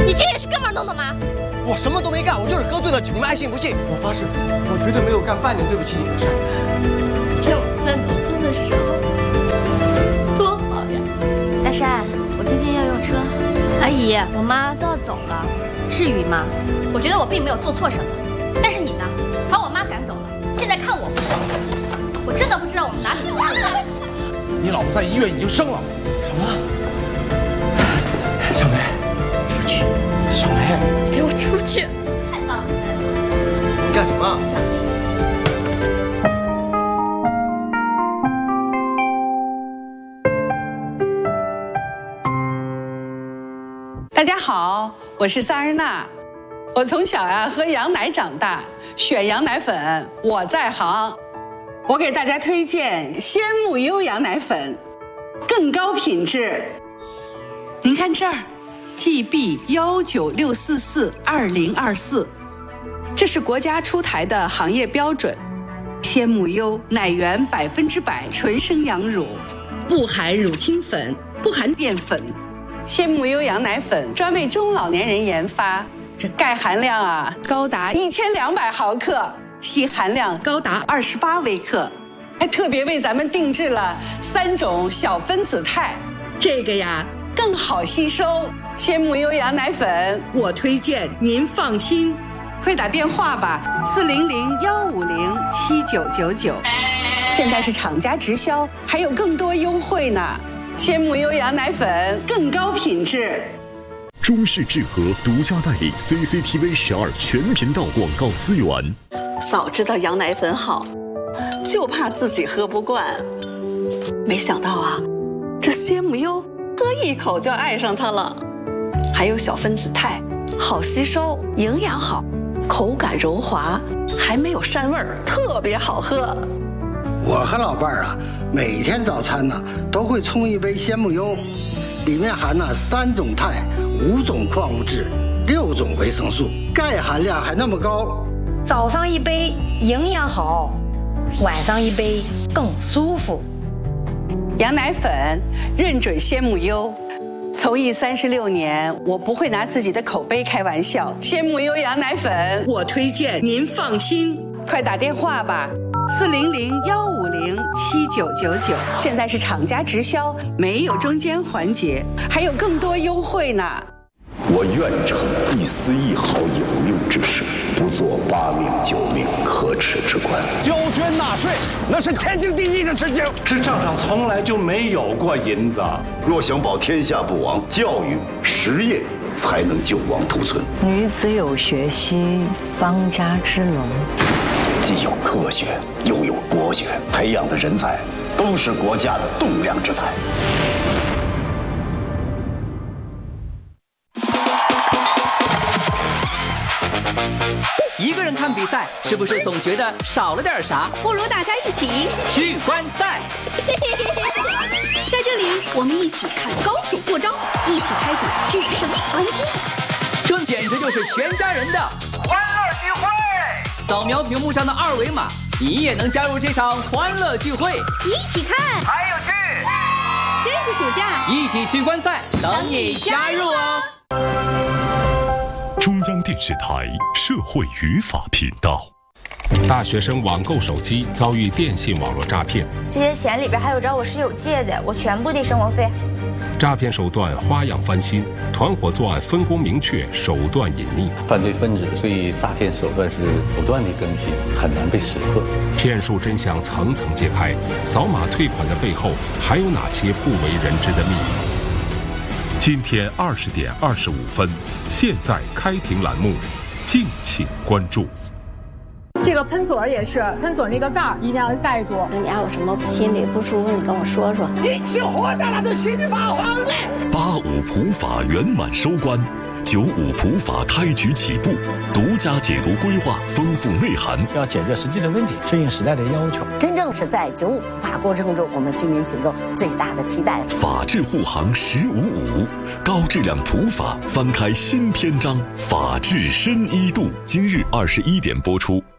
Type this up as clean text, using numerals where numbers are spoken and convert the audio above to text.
你这也是哥们弄的吗？ 我什么都没干，我就是喝醉了酒，你们爱信不信？我发誓，我绝对没有干半点对不起你的事。 以前我们在农村的时候，多好呀！ 大山，我今天要用车。 阿姨，我妈都要走了，至于吗？我觉得我并没有做错什么，但是你呢，把我妈赶走了，现在看我不顺眼，我真的不知道我们哪里不对。 你老婆在医院已经生了。什么？小梅，出去！小梅， 你给我出去！太棒了！ 你干什么？ 大家好，我是萨日娜。我从小喝羊奶长大，选羊奶粉我在行。我给大家推荐鲜木优羊奶粉，更高品质。您看这儿 ，GB196442024，这是国家出台的行业标准。鲜木优奶源100%纯生羊乳，不含乳清粉，不含淀粉。鲜木优羊奶粉专为中老年人研发，这钙含量高达1200毫克，硒含量高达28微克，还特别为咱们定制了3种小分子肽，这个更好吸收。鲜木优羊奶粉我推荐，您放心，快打电话吧，400-150-7999，现在是厂家直销，还有更多优惠呢。鲜木优羊奶粉更高品质。 中式智和独家代理 CCTV 12全频道广告资源。 早知道羊奶粉好，就怕自己喝不惯。没想到这鲜木优喝一口就爱上它了。还有小分子肽，好吸收，营养好，口感柔滑，还没有膻味儿，特别好喝。 我和老伴儿每天早餐都会冲一杯鲜木优，里面含3种肽、5种矿物质、6种维生素，钙含量还那么高。 早上一杯营养好，晚上一杯更舒服。 羊奶粉认准鲜木优，从艺36年，我不会拿自己的口碑开玩笑。鲜木优羊奶粉我推荐，您放心，快打电话吧，400-150-7999，现在是厂家直销，没有中间环节，还有更多优惠呢。 我愿成一丝一毫有用之事，不做8命9命可耻之官。 交捐纳税，那是天经地义的事情。这账上从来就没有过银子。 若想保天下不亡，教育实业才能救亡图存。 女子有学习，邦家之隆。 既有科学，又有国学，培养的人才都是国家的栋梁之才。 一个人看比赛，是不是总觉得少了点啥？ 不如大家一起去观赛。 在这里，我们一起看高手过招，一起拆解制胜关键。 这简直就是全家人的欢乐聚会！扫描屏幕上的2维码，你也能加入这场欢乐聚会。 一起看， 还有趣！ 这个暑假一起去观赛，等你加入哦。 中央电视台社会语法频道。 大学生网购手机遭遇电信网络诈骗， 这些钱里边还有着我室友借的，我全部的生活费。 诈骗手段花样翻新，团伙作案分工明确，手段隐匿。 犯罪分子对诈骗手段是不断的更新，很难被识破。 骗术真相层层揭开，扫码退款的背后还有哪些不为人知的秘密？ 今天20点25分，现在开庭栏目，敬请关注。 这个喷嘴也是，喷嘴那个盖儿一定要盖住。 你家有什么心里不舒服，你跟我说说。 你是活在了的心法皇的。 85普法圆满收官，95普法开局起步，独家解读规划，丰富内涵， 要解决实际的问题，顺应时代的要求。 真正是在95普法过程中，我们居民群众最大的期待。 法治护航1055，高质量普法翻开新篇章，法治深一度。今日21点播出。